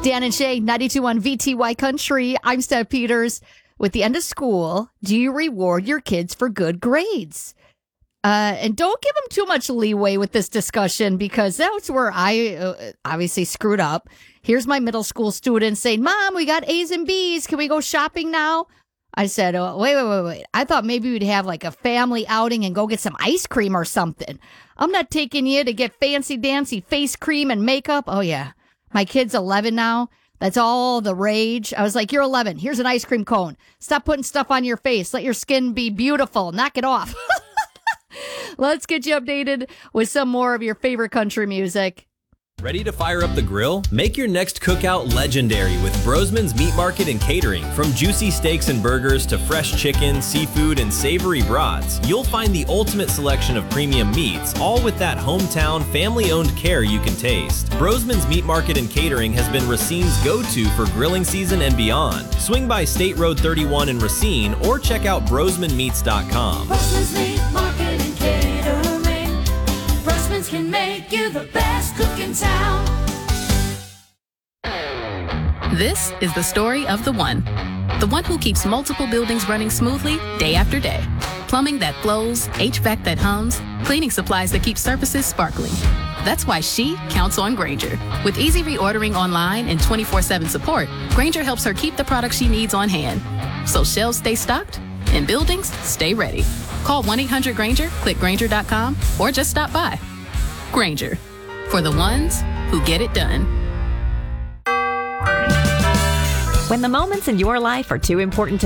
Dan and Shay, 92.1 VTY Country. I'm Steph Peters. With the end of school, do you reward your kids for good grades? And don't give them too much leeway with this discussion, because that's where I obviously screwed up. Here's my middle school student saying, Mom, we got A's and B's. Can we go shopping now? I said, oh, wait. I thought maybe we'd have like a family outing and go get some ice cream or something. I'm not taking you to get fancy dancy face cream and makeup. Oh, yeah. My kid's 11 now. That's all the rage. I was like, you're 11. Here's an ice cream cone. Stop putting stuff on your face. Let your skin be beautiful. Knock it off. Let's get you updated with some more of your favorite country music. Ready to fire up the grill? Make your next cookout legendary with Brosman's Meat Market and Catering. From juicy steaks and burgers to fresh chicken, seafood, and savory brats, you'll find the ultimate selection of premium meats, all with that hometown, family-owned care you can taste. Brosman's Meat Market and Catering has been Racine's go-to for grilling season and beyond. Swing by State Road 31 in Racine or check out brosmanmeats.com. Brosman's Meat Market and Catering. Brosman's can make you the best cook in town. This is the story of the one who keeps multiple buildings running smoothly day after day. Plumbing that flows, HVAC that hums, cleaning supplies that keep surfaces sparkling. That's why she counts on Grainger. With easy reordering online and 24/7 support, Grainger helps her keep the products she needs on hand. So shelves stay stocked and buildings stay ready. Call 1-800-GRAINGER, click Grainger.com, or just stop by. Grainger, for the ones who get it done. When the moments in your life are too important to